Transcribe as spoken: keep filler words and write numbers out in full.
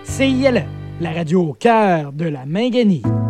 C I L E, la radio au cœur de la Minganie.